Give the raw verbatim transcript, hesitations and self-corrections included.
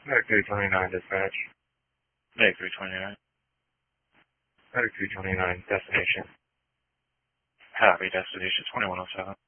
Medic three twenty-nine dispatch. Medic three twenty-nine. Medic three twenty-nine destination. Copy, destination twenty-one oh seven.